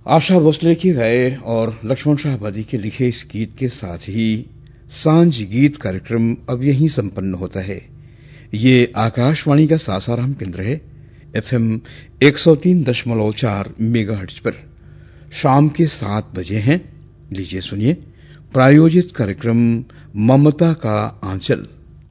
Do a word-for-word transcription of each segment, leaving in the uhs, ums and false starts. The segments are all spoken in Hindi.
आशा भोसले की गाए और लक्ष्मण शाहबादी के लिखे इस गीत के साथ ही सांझ गीत कार्यक्रम अब यहीं संपन्न होता है। ये आकाशवाणी का सासाराम केंद्र है, एफएम एक सौ तीन दशमलव चार मेगाहर्ट्ज पर। शाम के सात बजे हैं। लीजिए सुनिए प्रायोजित कार्यक्रम ममता का आंचल।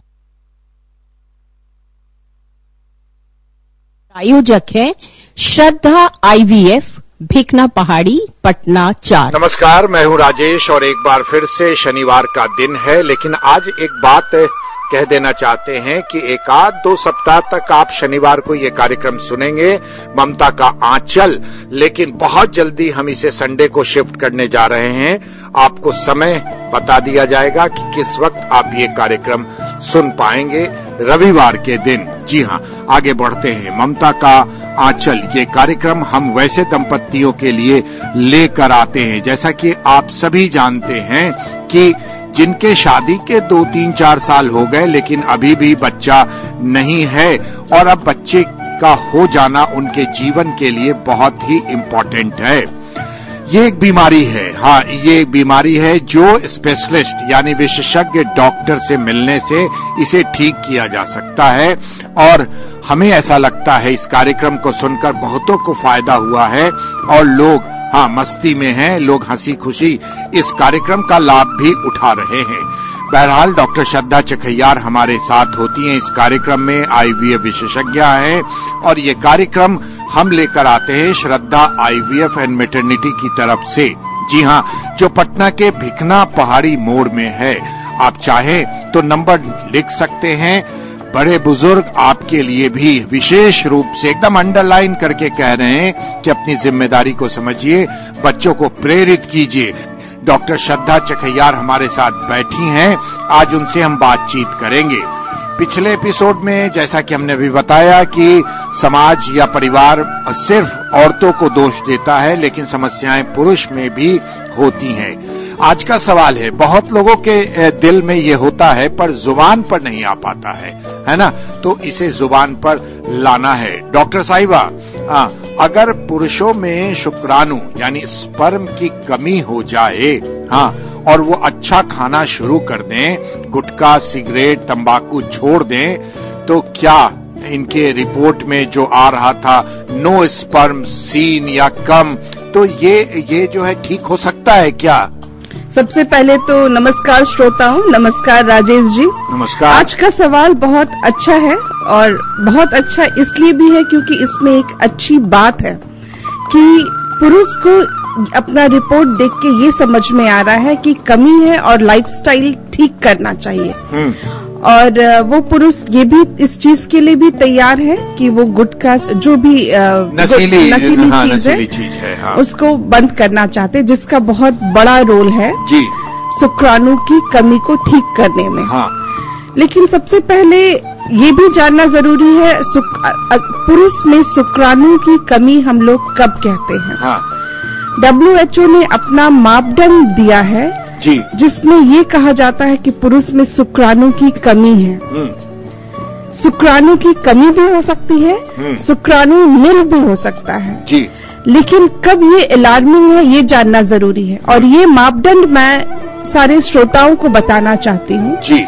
आयोजक है श्रद्धा आईवीएफ, भिकना पहाड़ी, पटना चार। नमस्कार, मैं हूं राजेश और एक बार फिर से शनिवार का दिन है, लेकिन आज एक बात कह देना चाहते हैं कि एक आध दो सप्ताह तक आप शनिवार को ये कार्यक्रम सुनेंगे, ममता का आंचल, लेकिन बहुत जल्दी हम इसे संडे को शिफ्ट करने जा रहे हैं। आपको समय बता दिया जाएगा कि किस वक्त आप ये कार्यक्रम सुन पाएंगे, रविवार के दिन। जी हाँ, आगे बढ़ते हैं। ममता का आंचल ये कार्यक्रम हम वैसे दंपतियों के लिए लेकर आते हैं, जैसा कि आप सभी जानते हैं कि जिनके शादी के दो तीन चार साल हो गए लेकिन अभी भी बच्चा नहीं है, और अब बच्चे का हो जाना उनके जीवन के लिए बहुत ही इम्पोर्टेंट है। ये एक बीमारी है, हाँ ये एक बीमारी है जो स्पेशलिस्ट यानी विशेषज्ञ डॉक्टर से मिलने से इसे ठीक किया जा सकता है। और हमें ऐसा लगता है इस कार्यक्रम को सुनकर बहुतों को फायदा हुआ है और लोग हाँ मस्ती में हैं, लोग हंसी खुशी इस कार्यक्रम का लाभ भी उठा रहे हैं। बहरहाल डॉक्टर श्रद्धा चखैयार हमारे साथ होती हैं इस कार्यक्रम में, आईवीएफ विशेषज्ञ हैं, और ये कार्यक्रम हम लेकर आते हैं श्रद्धा आईवीएफ एंड मैटरनिटी की तरफ से। जी हाँ, जो पटना के भिकना पहाड़ी मोड़ में है। आप चाहें तो नंबर लिख सकते हैं। बड़े बुजुर्ग आपके लिए भी विशेष रूप से एकदम अंडरलाइन करके कह रहे हैं कि अपनी जिम्मेदारी को समझिए, बच्चों को प्रेरित कीजिए। डॉक्टर श्रद्धा चखैयार हमारे साथ बैठी हैं, आज उनसे हम बातचीत करेंगे। पिछले एपिसोड में जैसा कि हमने अभी बताया कि समाज या परिवार सिर्फ औरतों को दोष देता है, लेकिन समस्याएं पुरुष में भी होती हैं। आज का सवाल है, बहुत लोगों के दिल में ये होता है पर जुबान पर नहीं आ पाता है, है ना? तो इसे जुबान पर लाना है। डॉक्टर साहिबा, हाँ, अगर पुरुषों में शुक्राणु यानी स्पर्म की कमी हो जाए, हाँ, और वो अच्छा खाना शुरू कर दें, गुटखा सिगरेट तंबाकू छोड़ दें, तो क्या इनके रिपोर्ट में जो आ रहा था नो स्पर्म सीन या कम, तो ये ये जो है ठीक हो सकता है क्या? सबसे पहले तो नमस्कार श्रोताओं, नमस्कार राजेश जी। नमस्कार। आज का सवाल बहुत अच्छा है और बहुत अच्छा इसलिए भी है क्योंकि इसमें एक अच्छी बात है कि पुरुष को अपना रिपोर्ट देख के ये समझ में आ रहा है कि कमी है और लाइफस्टाइल ठीक करना चाहिए। और वो पुरुष ये भी इस चीज के लिए भी तैयार है कि वो गुटखा जो भी नशीली, नशीली हाँ, चीज, नशीली है, चीज है, हाँ। उसको उसको बंद करना चाहते, जिसका बहुत बड़ा रोल है जी शुक्राणु की कमी को ठीक करने में। हाँ। लेकिन सबसे पहले ये भी जानना जरूरी है पुरुष में शुक्राणु की कमी हम लोग कब कहते हैं। हाँ। डब्ल्यू एच ओ ने अपना मापदंड दिया है जी, जिसमें ये कहा जाता है कि पुरुष में शुक्राणु की कमी है। शुक्राणु की कमी भी हो सकती है, शुक्राणु नील भी हो सकता है जी। लेकिन कब ये अलार्मिंग है ये जानना जरूरी है, और ये मापदंड मैं सारे श्रोताओं को बताना चाहती हूँ। जी।